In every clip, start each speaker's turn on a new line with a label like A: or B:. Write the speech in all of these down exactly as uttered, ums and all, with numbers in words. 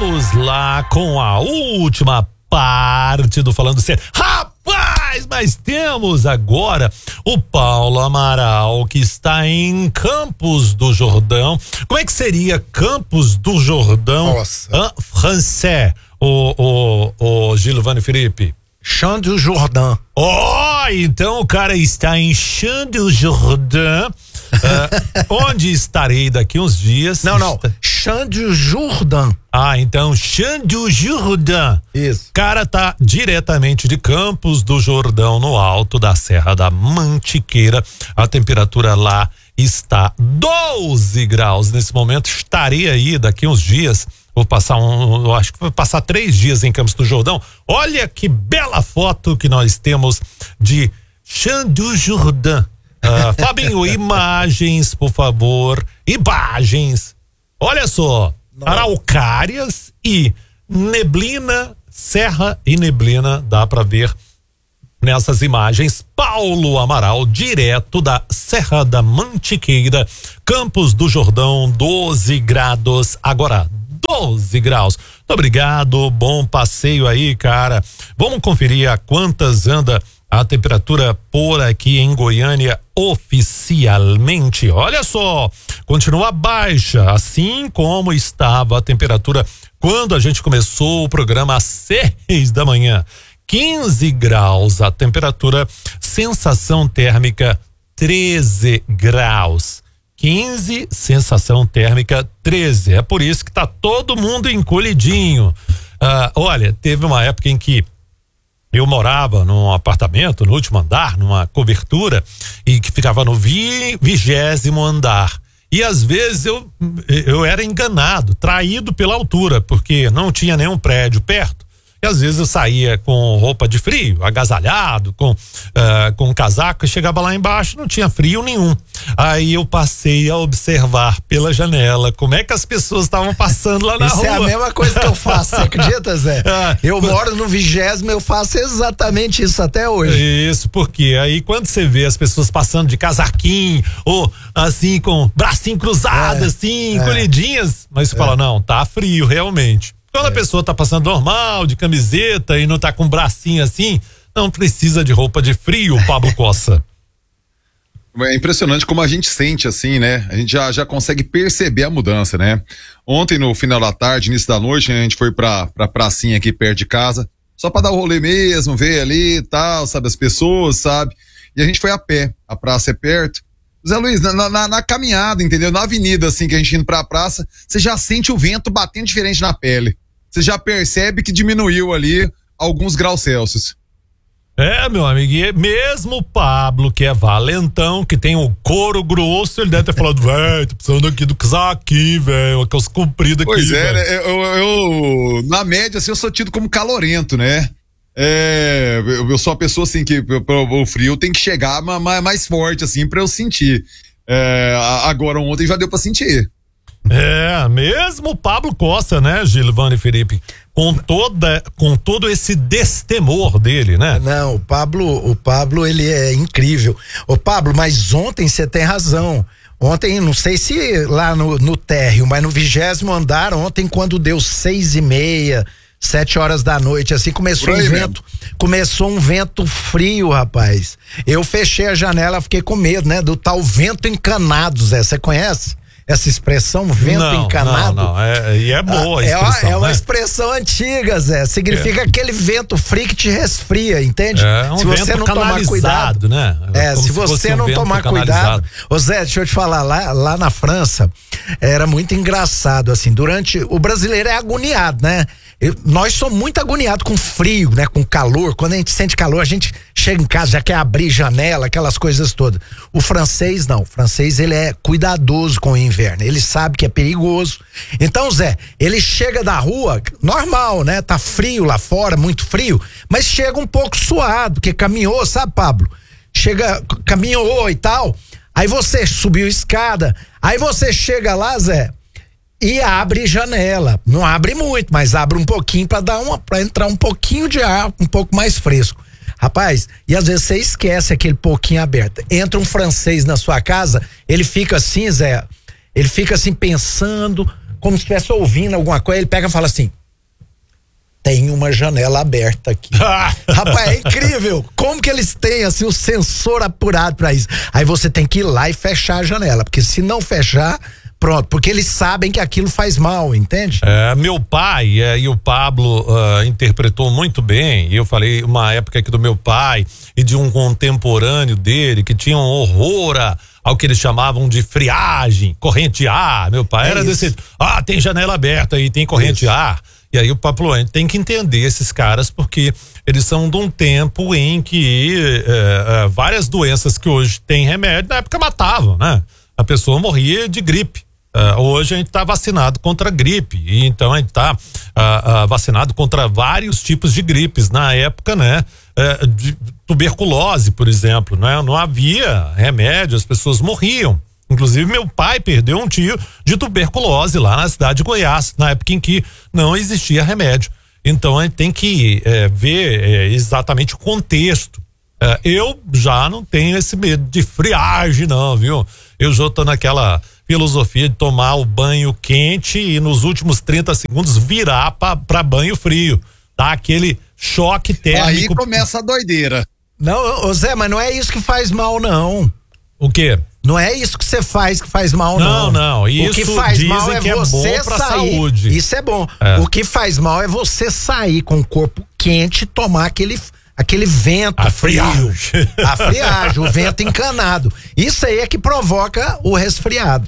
A: vamos lá com a última parte do Falando Sério. Rapaz, mas temos agora o Paulo Amaral, que está em Campos do Jordão. Como é que seria Campos do Jordão?
B: Nossa.
A: Ah, francês, o, o, o Gilvani Felipe.
B: Champs do Jordão.
A: Oh, então o cara está em Champs do Jordão, uh, onde estarei daqui uns dias.
B: Não, não. Champs do Jordão.
A: Ah, então Champs do Jordão.
B: Isso.
A: O cara tá diretamente de Campos do Jordão, no alto da Serra da Mantiqueira. A temperatura lá está doze graus. Nesse momento estarei aí daqui uns dias. Vou passar um, eu acho que vou passar três dias em Campos do Jordão. Olha que bela foto que nós temos de Champs do Jordão. Uh, Fabinho, imagens, por favor. Imagens. Olha só. Não. Araucárias e neblina, serra e neblina, dá para ver nessas imagens. Paulo Amaral, direto da Serra da Mantiqueira, Campos do Jordão, doze graus. Agora, doze graus. Muito obrigado, bom passeio aí, cara. Vamos conferir a quantas anda a temperatura por aqui em Goiânia oficialmente. Olha só, continua baixa, assim como estava a temperatura quando a gente começou o programa às seis da manhã. quinze graus a temperatura, sensação térmica treze graus. quinze, sensação térmica treze. É por isso que tá todo mundo encolhidinho. Ah, olha, teve uma época em que eu morava num apartamento, no último andar, numa cobertura, e que ficava no vi, vigésimo andar. E às vezes eu, eu era enganado, traído pela altura, porque não tinha nenhum prédio perto. E às vezes eu saía com roupa de frio, agasalhado, com, uh, com um casaco, e chegava lá embaixo, não tinha frio nenhum. Aí eu passei a observar pela janela como é que as pessoas estavam passando lá na
B: Isso
A: rua.
B: Isso é a mesma coisa que eu faço, você acredita, Zé? Eu moro no vigésimo, eu faço exatamente isso até hoje.
A: Isso, porque aí quando você vê as pessoas passando de casaquinho, ou assim, com bracinho cruzado, é, assim, é. encolhidinhas, mas você é. fala, não, tá frio, realmente. Quando é. a pessoa tá passando normal, de camiseta e não tá com um bracinho assim, não precisa de roupa de frio, Pablo Costa.
C: É impressionante como a gente sente assim, né? A gente já, já consegue perceber a mudança, né? Ontem, no final da tarde, início da noite, a gente foi pra, pra pracinha aqui perto de casa, só pra dar o rolê mesmo, ver ali e tal, sabe, as pessoas, sabe? E a gente foi a pé, a praça é perto. Zé Luiz, na, na, na caminhada, entendeu? Na avenida, assim, que a gente indo pra praça, você já sente o vento batendo diferente na pele. Você já percebe que diminuiu ali alguns graus Celsius.
A: É, meu amigo, e mesmo o Pablo, que é valentão, que tem o couro grosso, ele deve ter falado, velho, tô precisando aqui do casaquinho, velho, aqueles compridos aqui.
C: Pois é,
A: véio.
C: né? eu, eu, na média, assim, eu sou tido como calorento, né? É, eu, eu sou uma pessoa, assim, que o frio tem que chegar mais, mais forte, assim, pra eu sentir. É, agora, ontem já deu pra sentir.
A: É, mesmo o Pablo Costa, né, Gilvani Felipe, com toda, com todo esse destemor dele, né?
B: Não, o Pablo, o Pablo, ele é incrível. Ô Pablo, mas ontem você tem razão. Ontem, não sei se lá no, no térreo, mas no vigésimo andar, ontem quando deu seis e meia, sete horas da noite, assim, começou um vento, mesmo. começou um vento frio, rapaz. Eu fechei a janela, fiquei com medo, né, do tal vento encanado, Zé, você conhece? Essa expressão, vento
A: não,
B: encanado.
A: Não, não, é, e é boa a expressão,
B: é, uma, é uma
A: né?
B: expressão antiga, Zé. Significa é. aquele vento frio que te resfria, entende?
A: É um
B: se você
A: vento
B: não tomar cuidado,
A: né?
B: É, se, se você um não tomar cuidado. Ô Zé, deixa eu te falar, lá, lá na França era muito engraçado, assim, durante, o brasileiro é agoniado, né? Eu, nós somos muito agoniados com frio, né? Com calor. Quando a gente sente calor, a gente chega em casa, já quer abrir janela, aquelas coisas todas. O francês não. O francês, ele é cuidadoso com o inverno. Ele sabe que é perigoso. Então, Zé, ele chega da rua, normal, né? Tá frio lá fora, muito frio, mas chega um pouco suado, porque caminhou, sabe, Pablo? Chega, caminhou e tal. Aí você subiu escada. Aí você chega lá, Zé, e abre janela, não abre muito, mas abre um pouquinho para dar uma, para entrar um pouquinho de ar, um pouco mais fresco. Rapaz, e às vezes você esquece aquele pouquinho aberto. Entra um francês na sua casa, ele fica assim, Zé, ele fica assim pensando, como se estivesse ouvindo alguma coisa, ele pega e fala assim: tem uma janela aberta aqui. Rapaz, é incrível. Como que eles têm assim o sensor apurado pra isso? Aí você tem que ir lá e fechar a janela, porque se não fechar, pronto, porque eles sabem que aquilo faz mal, entende?
A: É, meu pai, é, e o Pablo uh, interpretou muito bem, e eu falei uma época aqui do meu pai e de um contemporâneo dele que tinha um horror a, ao que eles chamavam de friagem, corrente de ar. Meu pai é era isso. Desse, ah, tem janela aberta e tem corrente isso. de ar. E aí o Pablo tem que entender esses caras, porque eles são de um tempo em que é, é, várias doenças que hoje tem remédio, na época matavam, né? A pessoa morria de gripe. Uh, hoje a gente está vacinado contra a gripe, e então a gente está uh, uh, vacinado contra vários tipos de gripes. Na época, né, uh, de tuberculose, por exemplo, né, não havia remédio, as pessoas morriam. Inclusive meu pai perdeu um tio de tuberculose lá na cidade de Goiás, na época em que não existia remédio. Então a gente tem que é, ver é, exatamente o contexto. É, eu já não tenho esse medo de friagem não, viu? Eu já tô naquela filosofia de tomar o banho quente e nos últimos trinta segundos virar para banho frio. Tá aquele choque térmico.
C: Aí começa a doideira.
B: Não, ô Zé, mas não é isso que faz mal, não.
A: O quê?
B: Não é isso que você faz que faz mal, não.
A: Não, não. Isso
B: o que faz mal é
A: que
B: você
A: é bom pra
B: sair.
A: Saúde.
B: Isso é bom.
A: É.
B: O que faz mal é você sair com o corpo quente e tomar aquele, aquele vento
A: a
B: frio.
A: Friagem.
B: A friagem, o vento encanado. Isso aí é que provoca o resfriado.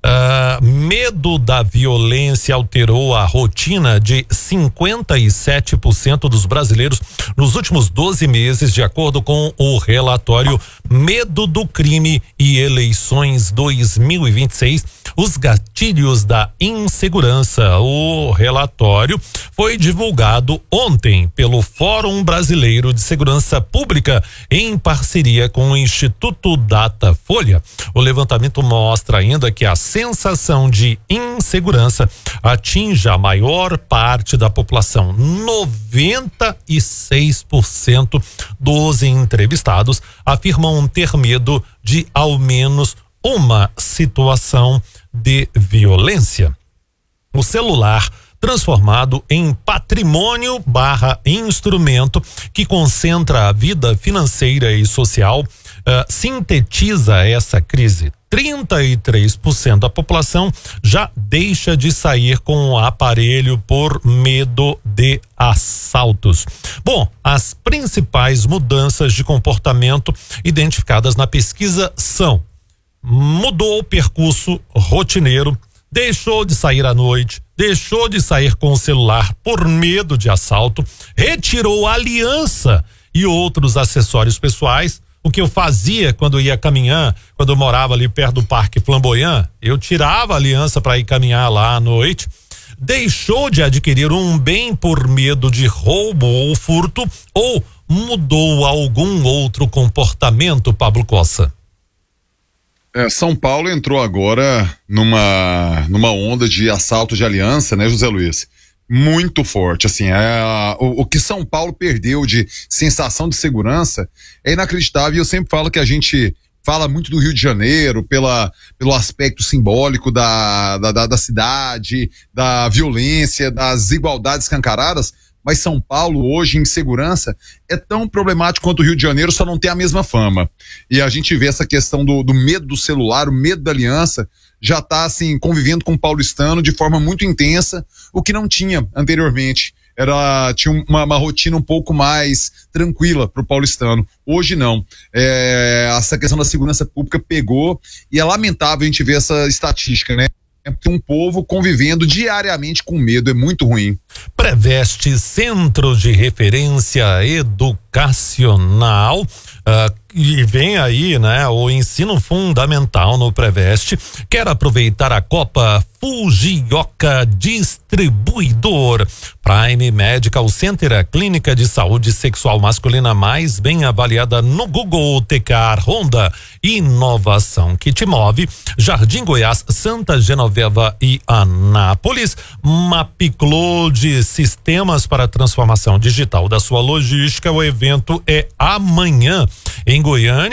A: Uh, medo da violência alterou a rotina de cinquenta e sete por cento dos brasileiros nos últimos doze meses, de acordo com o relatório Medo do Crime e Eleições dois mil e vinte e seis, os gatilhos da insegurança. O relatório foi divulgado ontem pelo Fórum Brasileiro de Segurança Pública em parceria com o Instituto Datafolha. O levantamento mostra ainda que a sensação de insegurança atinge a maior parte da população. noventa e seis por cento dos entrevistados afirmam ter medo de ao menos uma situação de violência. O celular transformado em patrimônio barra instrumento que concentra a vida financeira e social, uh, sintetiza essa crise. trinta e três por cento da população já deixa de sair com o aparelho por medo de assaltos. Bom, as principais mudanças de comportamento identificadas na pesquisa são: mudou o percurso rotineiro, deixou de sair à noite, deixou de sair com o celular por medo de assalto, retirou a aliança e outros acessórios pessoais. O que eu fazia quando ia caminhar, quando eu morava ali perto do Parque Flamboyant, eu tirava a aliança para ir caminhar lá à noite. Deixou de adquirir um bem por medo de roubo ou furto, ou mudou algum outro comportamento, Pablo Cossa?
C: É, São Paulo entrou agora numa, numa onda de assalto de aliança, né, José Luiz? Muito forte, assim, é, o, o que São Paulo perdeu de sensação de segurança é inacreditável. E eu sempre falo que a gente fala muito do Rio de Janeiro pela, pelo aspecto simbólico da, da, da, da cidade, da violência, das desigualdades escancaradas, mas São Paulo hoje em segurança é tão problemático quanto o Rio de Janeiro, só não tem a mesma fama. E a gente vê essa questão do, do medo do celular, o medo da aliança, já está assim, convivendo com o paulistano de forma muito intensa, o que não tinha anteriormente. Era, tinha uma, uma rotina um pouco mais tranquila para o paulistano. Hoje não. É, essa questão da segurança pública pegou, e é lamentável a gente ver essa estatística, né? Um povo convivendo diariamente com medo, é muito ruim.
A: Preveste Centro de Referência Educacional, uh, e vem aí, né, o ensino fundamental no Preveste. Quer aproveitar a Copa Fujioka Distribuidor. Prime Medical Center, a clínica de saúde sexual masculina mais bem avaliada no Google. Tecar, Honda, inovação que te move. Jardim Goiás, Santa Genoveva e Anápolis. Mapicloud, sistemas para a transformação digital da sua logística. O evento é amanhã em Goiânia.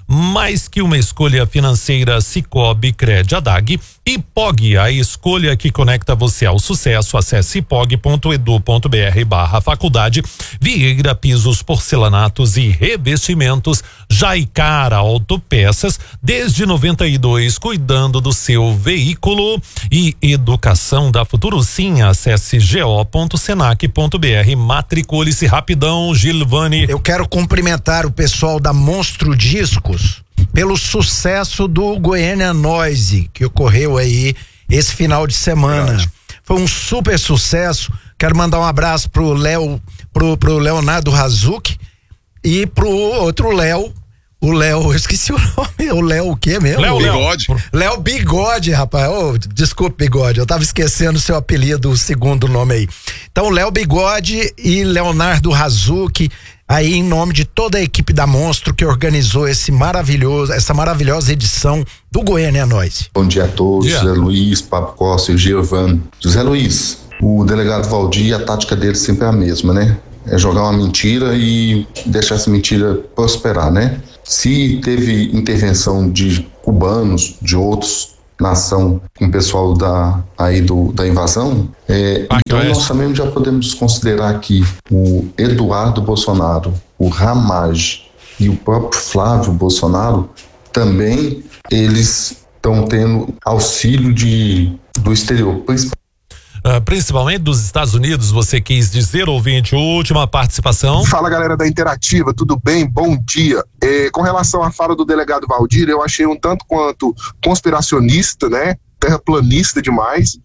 A: mais que uma escolha financeira. Cicobi, Cred, Adag e Pog, a escolha que conecta você ao sucesso. Acesse pog ponto edu ponto br barra faculdade. Vieira Pisos, Porcelanatos e Revestimentos. Jaicara Autopeças, desde noventa e dois, cuidando do seu veículo. E Educação da Futuro Sim, acesse go ponto senac ponto br. Matricule-se rapidão, Gilvani.
B: Eu quero cumprimentar o pessoal da Monstro Discos pelo sucesso do Goiânia Noise, que ocorreu aí esse final de semana. Verdade. Foi um super sucesso. Quero mandar um abraço pro Léo, pro, pro Leonardo Razuc e pro outro Léo, o Léo, eu esqueci o nome, o Léo o quê mesmo?
C: Léo Bigode.
B: Léo Bigode, rapaz. Oh, desculpa, Bigode, eu tava esquecendo o seu apelido, o segundo nome aí. Então, Léo Bigode e Leonardo Razuc, aí em nome de toda a equipe da Monstro que organizou esse maravilhoso, essa maravilhosa edição do Goiânia Noise.
D: Bom dia a todos, yeah. José Luiz, Papo Costa e Giovanni. José Luiz, o delegado Valdir, a tática dele sempre é a mesma, né? É jogar uma mentira e deixar essa mentira prosperar, né? Se teve intervenção de cubanos, de outros na ação com o pessoal da, aí do, da invasão, é, então nós também já podemos considerar que o Eduardo Bolsonaro, o Ramage e o próprio Flávio Bolsonaro também eles estão tendo auxílio de, do exterior, principalmente
A: Uh, principalmente dos Estados Unidos, você quis dizer, ouvinte, última participação.
E: Fala, galera da Interativa, tudo bem? Bom dia. É, com relação à fala do delegado Valdir, eu achei um tanto quanto conspiracionista, né? Terraplanista demais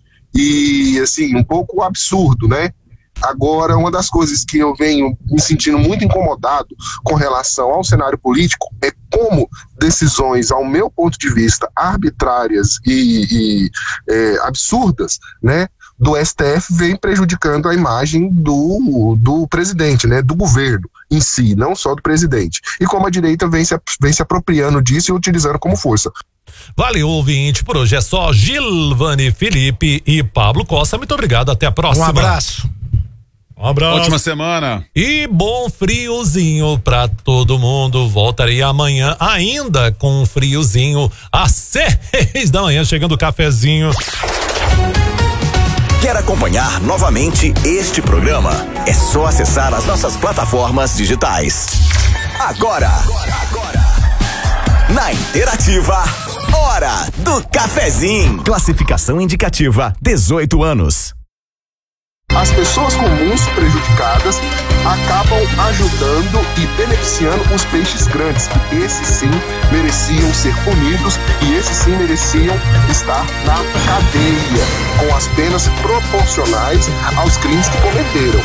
E: e, assim, um pouco absurdo, né? Agora, uma das coisas que eu venho me sentindo muito incomodado com relação ao cenário político é como decisões, ao meu ponto de vista, arbitrárias e, e é, absurdas, né? do S T F vem prejudicando a imagem do, do presidente, né, do governo em si, não só do presidente. E como a direita vem se, vem se apropriando disso e utilizando como força.
A: Valeu, ouvinte, por hoje é só. Gilvani, Felipe e Pablo Costa, muito obrigado, até a próxima.
B: Um abraço.
A: Um abraço.
C: Ótima semana.
A: E bom friozinho pra todo mundo. Voltarei amanhã ainda com um friozinho às seis da manhã, chegando o cafezinho.
F: Quer acompanhar novamente este programa? É só acessar as nossas plataformas digitais. Agora, agora, agora. Na Interativa, hora do cafezinho. Classificação indicativa, dezoito anos.
E: As pessoas comuns prejudicadas acabam ajudando e beneficiando os peixes grandes. Esses sim mereciam ser punidos e esses sim mereciam estar na cadeia, com as penas proporcionais aos crimes que cometeram.